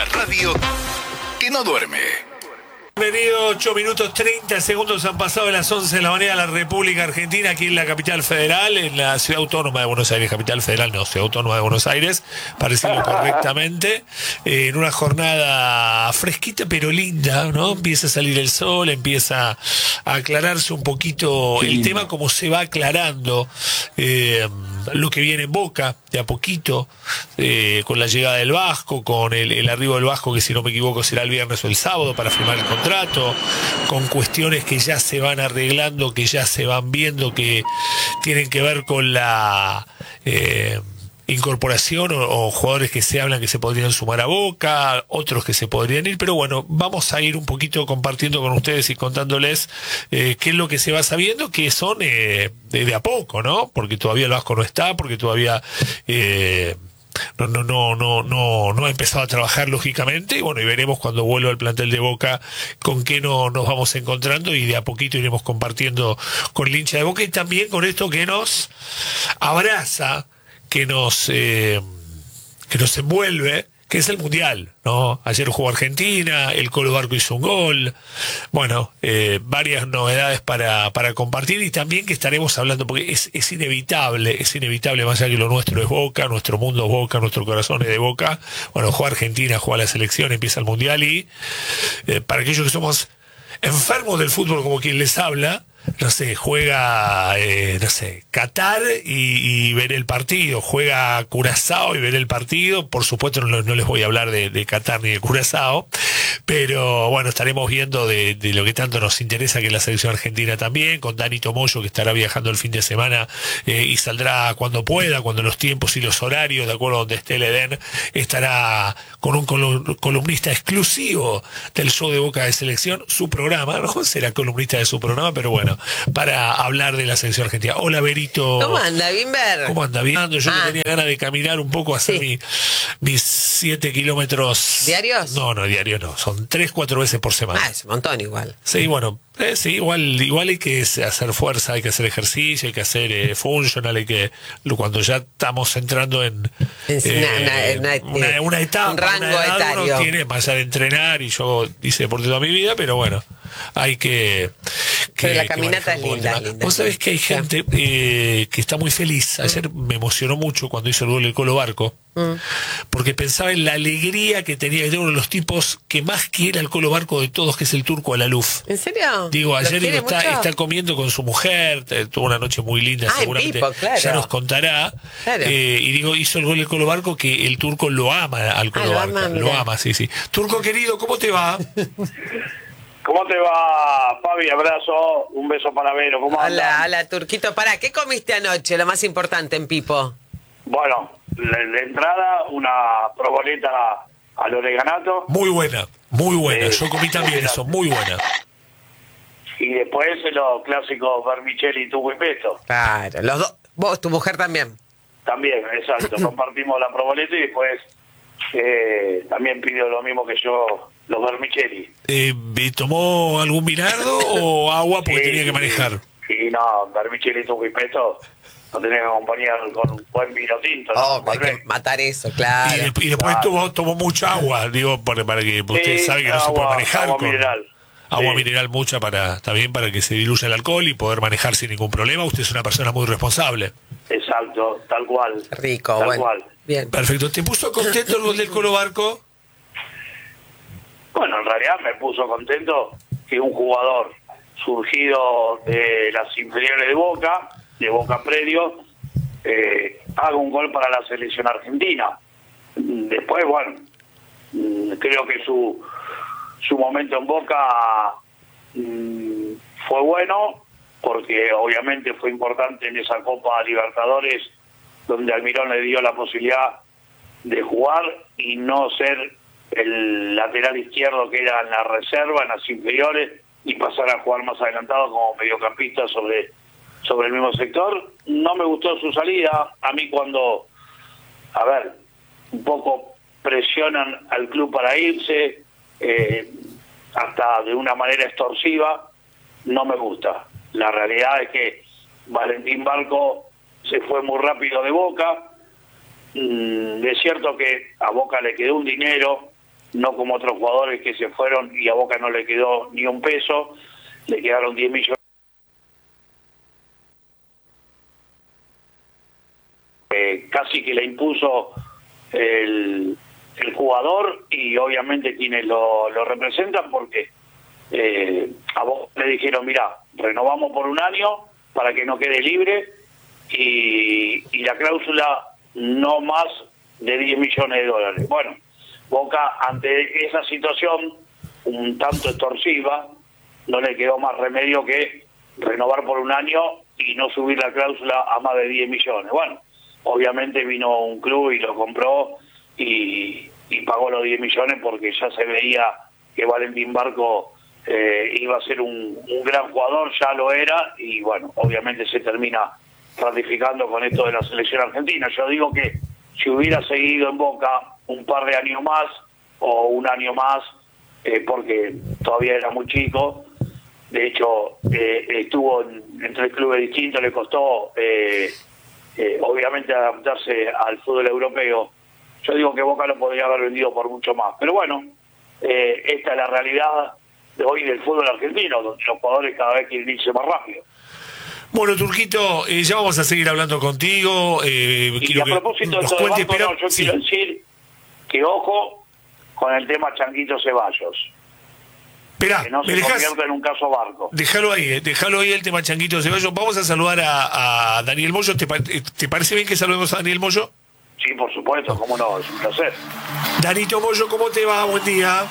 La radio que no duerme. Bienvenido, 8 minutos 30 segundos han pasado de las 11 de la mañana a la República Argentina, aquí en la capital federal, en la Ciudad Autónoma de Buenos Aires, capital federal, no, Ciudad Autónoma de Buenos Aires, para decirlo correctamente, en una jornada fresquita pero linda, ¿no? Empieza a salir el sol, empieza a aclararse un poquito el tema, como se va aclarando lo que viene en Boca, de a poquito, con la llegada del Vasco, con el arribo del Vasco, que si no me equivoco será el viernes o el sábado para firmar el contrato, con cuestiones que ya se van arreglando, que ya se van viendo, que tienen que ver con la incorporación o jugadores que se hablan que se podrían sumar a Boca, otros que se podrían ir, pero bueno, vamos a ir un poquito compartiendo con ustedes y contándoles qué es lo que se va sabiendo, que son de a poco, ¿no? Porque todavía el Vasco no está, porque todavía no ha empezado a trabajar lógicamente, y bueno, y veremos cuando vuelva al plantel de Boca con qué nos vamos encontrando, y de a poquito iremos compartiendo con el hincha de Boca y también con esto que nos abraza, que nos envuelve, que es el Mundial, ¿no? Ayer jugó Argentina, el Colo Barco hizo un gol, bueno, varias novedades para compartir, y también que estaremos hablando, porque es inevitable, más allá que lo nuestro es Boca, nuestro mundo es Boca, nuestro corazón es de Boca, bueno, juega Argentina, juega la selección, empieza el Mundial, y para aquellos que somos enfermos del fútbol, como quien les habla, no sé, juega, Qatar y ver el partido, juega Curazao y ver el partido, por supuesto no les voy a hablar de Qatar ni de Curazao, pero bueno, estaremos viendo de lo que tanto nos interesa, que es la selección argentina también, con Dani Tomoyo, que estará viajando el fin de semana y saldrá cuando pueda, cuando los tiempos y los horarios, de acuerdo a donde esté el Edén, estará con un columnista exclusivo del show de Boca de Selección, su programa, ¿no? Será columnista de su programa, pero bueno, para hablar de la selección argentina. Hola, Berito. ¿Cómo anda, Bimber? ¿Cómo anda? Bien. Yo que tenía ganas de caminar un poco, hacer mis 7 kilómetros. ¿Diarios? No, diarios no. Son 3-4 veces por semana. Es un montón igual. Sí, bueno. Sí, igual hay que hacer fuerza, hay que hacer ejercicio, hay que hacer funcional, hay que, cuando ya estamos entrando en una etapa, un rango una edad, etario. uno tiene más allá de entrenar, y yo hice deporte toda mi vida, pero bueno, hay que pero la caminata es linda. Vos sabés que hay gente que está muy feliz. Ayer me emocionó mucho cuando hizo el gol el Colo Barco, porque pensaba en la alegría que tenía, que era uno de los tipos que más quiere al Colo Barco de todos, que es el Turco Alaluf. ¿En serio? Digo, ayer está comiendo con su mujer, tuvo una noche muy linda, seguramente Pipo, claro. ya nos contará. Claro. Y digo, hizo el gol el Colo Barco, que el Turco lo ama al Colo Barco. Lo ama, sí. Turco querido, ¿cómo te va? ¿Cómo te va, Fabi? Abrazo, un beso para Vero. ¿Cómo andas? Hola, Turquito. Pará, ¿qué comiste anoche? Lo más importante en Pipo. Bueno, de entrada, una proboleta al oreganato. Muy buena. Yo comí también eso, muy buena. Y después los clásicos vermicelli, tubo y pesto. Claro, los dos. Vos, tu mujer también. También, exacto. Compartimos la proboleta y después también pidió lo mismo que yo, los vermicelli. ¿Tomó algún vinardo o agua porque tenía que manejar? Sí, no, vermicelli, tubo y pesto no tenía que acompañar con un buen vino tinto. ¿No? Hay que matar eso, claro. Y después tomó mucha agua, digo, para que usted sabe que no se puede manejar. Agua mineral. Agua mineral mucha también para que se diluya el alcohol y poder manejar sin ningún problema. Usted es una persona muy responsable. Exacto, tal cual. Rico, tal bueno. cual. Bien. Perfecto. ¿Te puso contento el gol del Colo Barco? Bueno, en realidad me puso contento que un jugador surgido de las inferiores de Boca Predio, haga un gol para la selección argentina. Después, bueno, creo que su momento en Boca fue bueno, porque obviamente fue importante en esa Copa Libertadores, donde Almirón le dio la posibilidad de jugar y no ser el lateral izquierdo que era en la reserva, en las inferiores, y pasar a jugar más adelantado como mediocampista sobre el mismo sector. No me gustó su salida. A mí cuando, un poco presionan al club para irse, hasta de una manera extorsiva, no me gusta. La realidad es que Valentín Barco se fue muy rápido de Boca. Es cierto que a Boca le quedó un dinero no como otros jugadores que se fueron y a Boca no le quedó ni un peso, le quedaron 10 millones. Casi que le impuso el jugador y obviamente quienes lo representan, porque a vos le dijeron, mira, renovamos por un año para que no quede libre y la cláusula no más de 10 millones de dólares. Bueno, Boca ante esa situación un tanto extorsiva no le quedó más remedio que renovar por un año y no subir la cláusula a más de 10 millones. Bueno, obviamente vino un club y lo compró y pagó los 10 millones porque ya se veía que Valentín Barco iba a ser un gran jugador, ya lo era, y bueno, obviamente se termina ratificando con esto de la selección argentina. Yo digo que si hubiera seguido en Boca un par de años más o un año más, porque todavía era muy chico, de hecho estuvo en 3 clubes distintos, le costó obviamente adaptarse al fútbol europeo. Yo digo que Boca lo podría haber vendido por mucho más, pero bueno, esta es la realidad de hoy del fútbol argentino, donde los jugadores cada vez quieren irse más rápido. Bueno, Turquito, ya vamos a seguir hablando contigo. Y a propósito de todo esto, yo quiero decir que ojo con el tema Changuito Ceballos. Esperá, que no se convierta en un caso Barco. Déjalo ahí el tema Changuito Ceballos. Vamos a saludar a Daniel Moyo. ¿Te parece bien que saludemos a Daniel Moyo? Sí, por supuesto, cómo no, es un placer. Danito Moyo, ¿cómo te va? Buen día.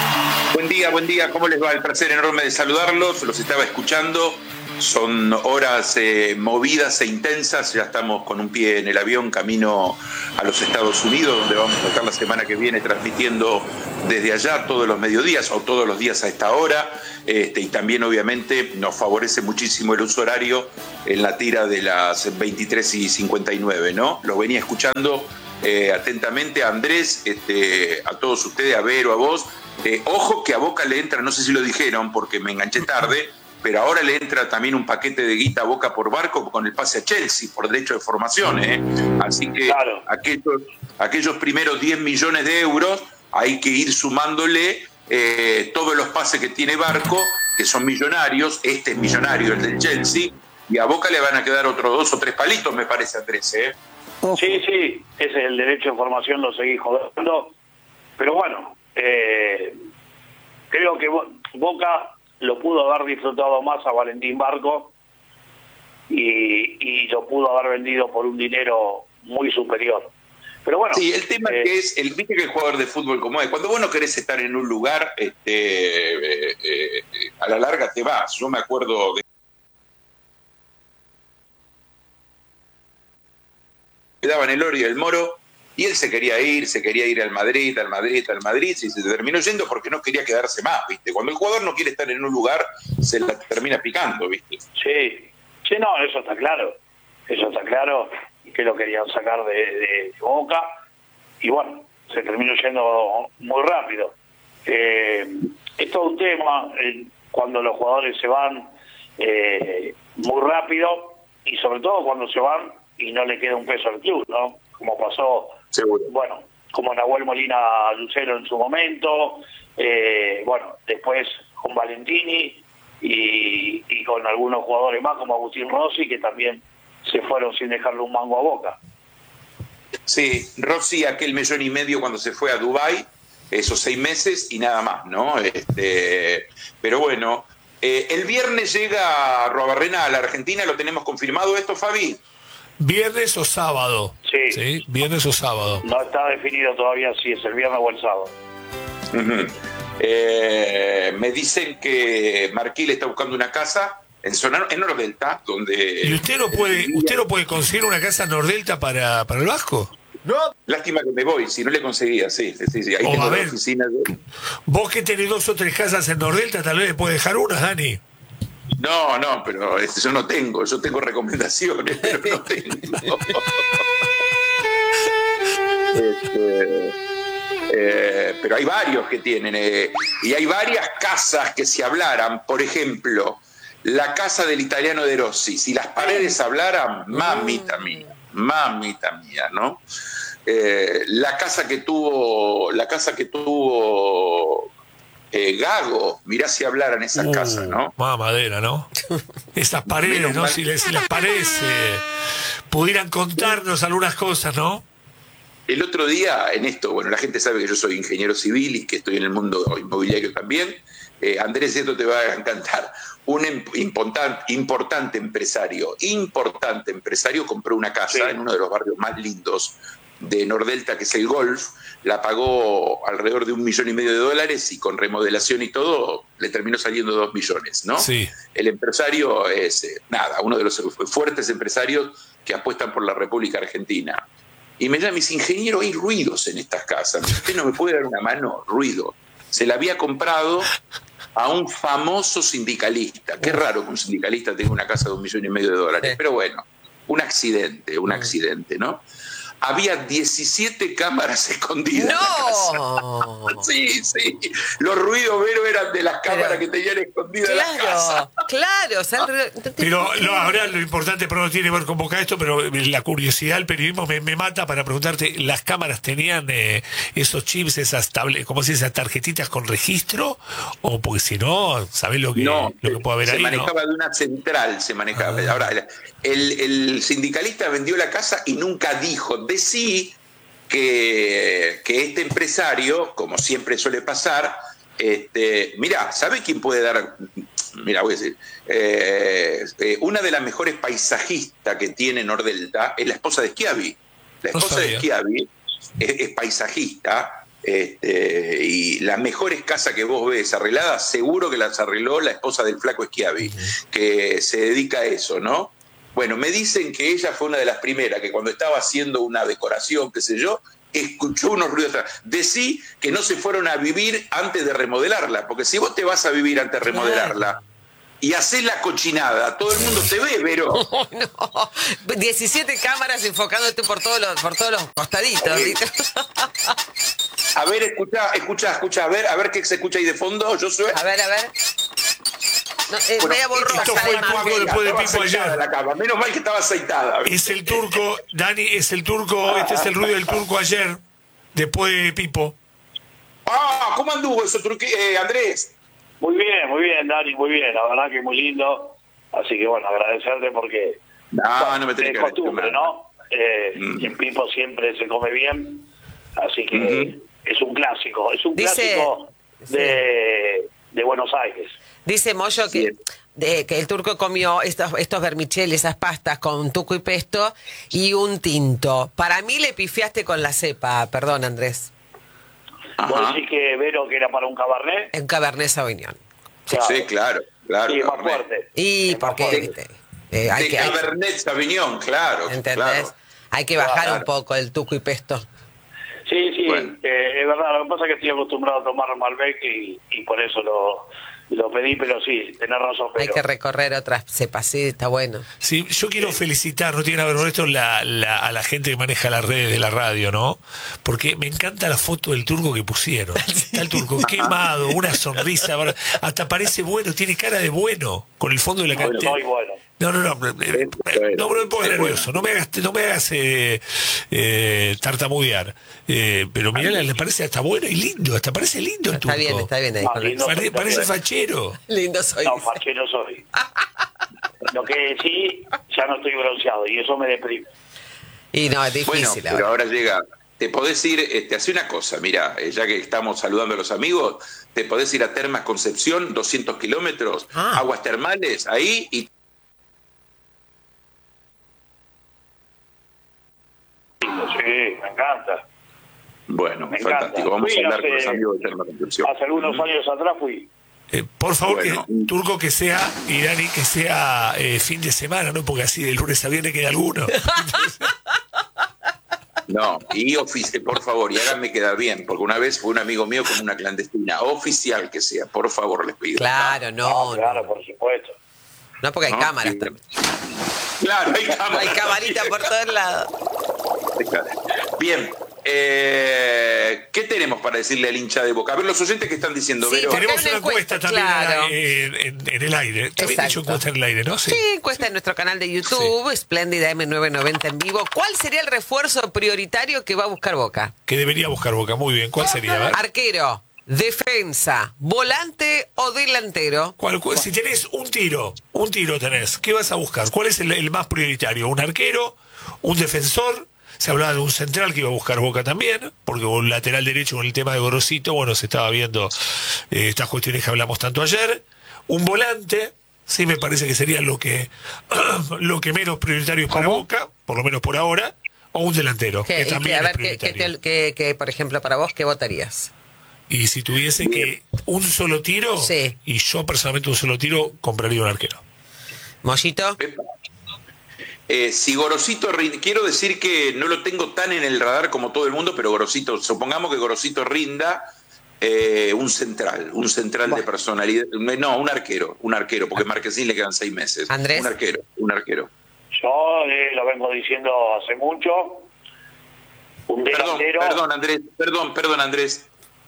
Buen día, ¿cómo les va? El placer enorme de saludarlos, los estaba escuchando. Son horas movidas e intensas, ya estamos con un pie en el avión camino a los Estados Unidos, donde vamos a estar la semana que viene transmitiendo desde allá todos los mediodías o todos los días a esta hora, y también obviamente nos favorece muchísimo el uso horario en la tira de las 23:59, ¿no? Lo venía escuchando atentamente a Andrés, a todos ustedes, a Vero, a vos. Ojo que a Boca le entra, no sé si lo dijeron porque me enganché tarde, pero ahora le entra también un paquete de guita a Boca por Barco con el pase a Chelsea por derecho de formación, así que claro, aquellos primeros 10 millones de euros hay que ir sumándole todos los pases que tiene Barco, que son millonarios. Este es millonario, el del Chelsea, y a Boca le van a quedar otros 2 o 3 palitos, me parece, Andrés. Sí, ese es el derecho de formación, lo seguí jodiendo, pero bueno, creo que Boca lo pudo haber disfrutado más a Valentín Barco y lo pudo haber vendido por un dinero muy superior. Pero bueno. Sí, el tema que es, viste que el jugador de fútbol como es, cuando vos no querés estar en un lugar, a la larga te vas. Yo me acuerdo de daban el Oro y el Moro, y él se quería ir al Madrid, y se terminó yendo porque no quería quedarse más, ¿viste? Cuando el jugador no quiere estar en un lugar, se la termina picando, ¿viste? Sí, no, eso está claro, que lo querían sacar de Boca, y bueno, se terminó yendo muy rápido. Es todo un tema, cuando los jugadores se van muy rápido, y sobre todo cuando se van y no le queda un peso al club, ¿no? Como pasó, seguro, bueno, como Nahuel Molina Lucero en su momento, bueno, después con Valentini y con algunos jugadores más como Agustín Rossi, que también se fueron sin dejarle un mango a Boca. Sí, Rossi aquel 1,5 millones cuando se fue a Dubái, esos 6 meses y nada más, ¿no? Pero bueno, el viernes llega Arruabarrena a la Argentina, ¿lo tenemos confirmado esto, Fabi? ¿Viernes o sábado? Sí, viernes o sábado. No está definido todavía si es el viernes o el sábado. Me dicen que Marquí le está buscando una casa en Nordelta, donde... ¿Y usted no puede conseguir una casa en Nordelta para el Vasco? No. Lástima que me voy, si no le conseguía, sí. Ahí tengo la oficina de... Vos que tenés 2 o 3 casas en Nordelta, tal vez le puede dejar una, Dani. No, pero yo no tengo, yo tengo recomendaciones, pero no tengo. Pero hay varios que tienen, y hay varias casas que si hablaran, por ejemplo, la casa del italiano de Rossi, si las paredes hablaran, mamita mía, ¿no? La casa que tuvo Gago, mirá si hablaran esas casas, ¿no? Más madera, ¿no? Esas paredes, Menos ¿no? mal. Si las paredes pudieran contarnos algunas cosas, ¿no? El otro día, en esto, bueno, la gente sabe que yo soy ingeniero civil y que estoy en el mundo inmobiliario también. Andrés, esto te va a encantar. Un importante empresario compró una casa en uno de los barrios más lindos de Nordelta, que es el Golf. La pagó alrededor de $1,5 millones y con remodelación y todo le terminó saliendo 2 millones, ¿no? Sí. El empresario es, uno de los fuertes empresarios que apuestan por la República Argentina. Y me llama, mis ingenieros, hay ruidos en estas casas. ¿Usted no me puede dar una mano? Ruido. Se la había comprado a un famoso sindicalista. Qué raro que un sindicalista tenga una casa de $1,5 millones. Pero bueno, un accidente, ¿no? Había 17 cámaras escondidas en la casa. Sí. Los ruidos, Vero, eran de las cámaras que tenían escondidas en la casa. Claro. O sea, Pero ahora lo importante, pero no tiene que ver con Boca esto, pero la curiosidad del periodismo me mata para preguntarte, ¿las cámaras tenían esos chips, esas ¿cómo se dice? Esas tarjetitas con registro? O porque si no, ¿sabés lo que puede haber ahí? Se manejaba de una central, Ahora, el sindicalista vendió la casa y nunca dijo de sí que este empresario, como siempre suele pasar, mira, ¿sabe quién puede dar? Mira, voy a decir, una de las mejores paisajistas que tiene Nordelta es la esposa de Schiavi. La esposa de Schiavi es paisajista, y las mejores casas que vos ves arregladas, seguro que las arregló la esposa del flaco Schiavi, que se dedica a eso, ¿no? Bueno, me dicen que ella fue una de las primeras que cuando estaba haciendo una decoración, qué sé yo, escuchó unos ruidos atrás. Decí que no se fueron a vivir antes de remodelarla, porque si vos te vas a vivir antes de remodelarla y haces la cochinada, todo el mundo te ve, Vero. No. 17 cámaras enfocándote por todos los costaditos, ¿viste? A ver, escucha, a ver qué se escucha ahí de fondo, Josué. A ver. No, media borrosa. Esto fue el turco después de Pipo ayer. La cama. Menos mal que estaba aceitada. Es el turco, Dani, este es el ruido del turco ayer, después de Pipo. ¿Cómo anduvo eso, Andrés? Muy bien, Dani, muy bien. La verdad que muy lindo. Así que bueno, agradecerte porque no me tenés es que costumbre, ¿no? Y en Pipo siempre se come bien. Así que es un clásico. Es un clásico de Buenos Aires. Dice Moyo que el turco comió estos vermicelli, esas pastas con tuco y pesto y un tinto. Para mí le pifiaste con la cepa, perdón, Andrés. ¿Vos decís que Vero que era para un cabernet? Un cabernet sauvignon. Claro. Sí, claro. Sí, más fuerte. Y porque Cabernet Sauvignon, claro. ¿entendés? Claro. Hay que bajar un poco el tuco y pesto. Sí, bueno. Es verdad. Lo que pasa es que estoy acostumbrado a tomar Malbec y por eso lo pedí, pero sí, tenés razón. Hay que recorrer otras cepas, sí, está bueno. Sí, yo quiero felicitar, no tiene nada que ver con esto, a la gente que maneja las redes de la radio, ¿no? Porque me encanta la foto del turco que pusieron. Está el turco quemado, una sonrisa, hasta parece bueno, tiene cara de bueno, con el fondo de la cartera. Muy bueno. No me pongas nervioso, no me hagas tartamudear. Pero mirá, le parece hasta bueno y lindo, hasta parece lindo el turco. Está bien ahí. Lindo Parece fachero. Lindo soy. No, fachero soy. Lo que sí, ya no estoy bronceado y eso me deprime. Y no, es difícil. Bueno, pero ahora llega. Te podés ir, hace una cosa, mira, ya que estamos saludando a los amigos, te podés ir a Termas Concepción, 200 kilómetros, aguas termales, ahí y... Sí, me encanta. Bueno, Me fantástico. encanta. Vamos a Fui hablar con los amigos de Termas Concepción. Hace algunos años atrás fui. Por favor, Bueno. que turco que sea, y Dani que sea fin de semana, ¿no? Porque así de lunes a viernes queda alguno. No, y por favor, y háganme quedar bien, porque una vez fue un amigo mío con una clandestina, oficial que sea, por favor, les pido. Claro, Claro, por supuesto. No, porque hay cámaras. Claro, hay cámaras. Hay camarita por todos lados. Bien, ¿Qué tenemos para decirle al hincha de Boca? A ver, los oyentes que están diciendo, Sí, Vero. Tenemos una una encuesta también claro. en el aire. También Exacto. hecho encuesta en el aire, ¿no? Sí, encuesta en nuestro canal de YouTube, Espléndida M990 en vivo. ¿Cuál sería el refuerzo prioritario que va a buscar Boca? Que debería buscar Boca. Muy bien. ¿Cuál sería? A ver. Arquero, defensa, volante o delantero. Si tenés un tiro tenés, ¿qué vas a buscar? ¿Cuál es el más prioritario? ¿Un arquero? ¿Un defensor? Se hablaba de un central que iba a buscar Boca también, porque un lateral derecho con el tema de Gorosito, bueno, se estaba viendo estas cuestiones que hablamos tanto ayer. Un volante, sí me parece que sería lo que menos prioritario es para Boca, por lo menos por ahora, o un delantero, que también a es ver, prioritario. por ejemplo, para vos, ¿qué votarías? Y si tuviese que un solo tiro, Sí. y yo personalmente un solo tiro, compraría un arquero. ¿Mollito? Si Gorosito rinde, quiero decir que no lo tengo tan en el radar como todo el mundo, pero Gorosito, supongamos que Gorosito rinda, un central de personalidad, no, un arquero, porque Marquesín le quedan 6 meses. Andrés. Un arquero. Yo lo vengo diciendo hace mucho. Un delantero. Perdón, Andrés.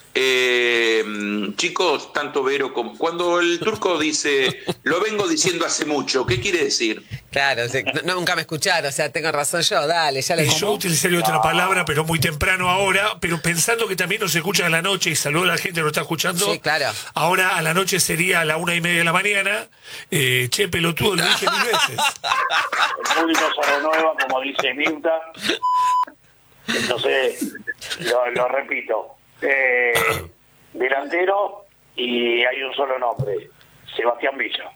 Chicos, tanto Vero como... Cuando el turco dice, lo vengo diciendo hace mucho, ¿qué quiere decir? Claro, nunca me escucharon, o sea, tengo razón yo, dale, ya le Y digo. yo utilizaría otra palabra, pero muy temprano ahora, pero pensando que también nos escuchan a la noche y saludo a la gente que nos está escuchando. Sí, claro. Ahora a la noche sería a la 1:30 de la mañana. Che, pelotudo, lo dije 1000 veces. El público se renueva, como dice Mirta. Entonces, lo repito. Delantero, y hay un solo nombre: Sebastián Villa.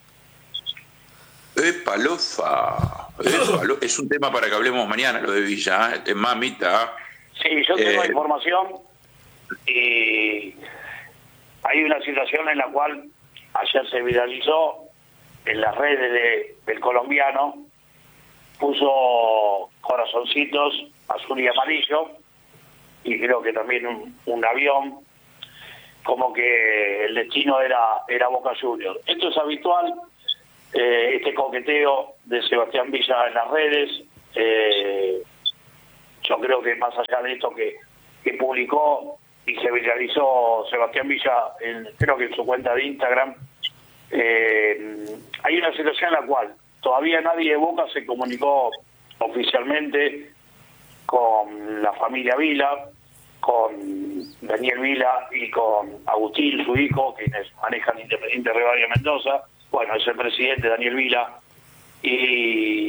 Lofa. Es un tema para que hablemos mañana, lo de Villa, mamita. Sí, yo tengo información, y hay una situación en la cual ayer se viralizó en las redes del colombiano, puso corazoncitos azul y amarillo, y creo que también un avión, como que el destino era Boca Juniors. Esto es habitual, este coqueteo de Sebastián Villa en las redes. Yo creo que más allá de esto que publicó y se viralizó Sebastián Villa, creo que en su cuenta de Instagram, hay una situación en la cual todavía nadie de Boca se comunicó oficialmente con la familia Vila, con Daniel Vila y con Agustín, su hijo, quienes manejan Independiente Rivadavia Mendoza. Bueno, es el presidente Daniel Vila, y